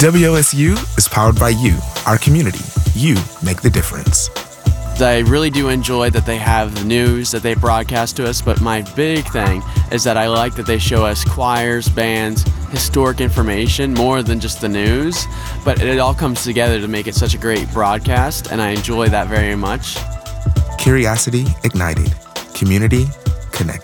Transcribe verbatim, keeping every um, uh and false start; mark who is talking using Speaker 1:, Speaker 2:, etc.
Speaker 1: W O S U is powered by you, our community. You make the difference.
Speaker 2: I really do enjoy that they have the news that they broadcast to us, but my big thing is that I like that they show us choirs, bands, historic information more than just the news, but it all comes together to make it such a great broadcast, and I enjoy that very much.
Speaker 1: Curiosity ignited. Community connected.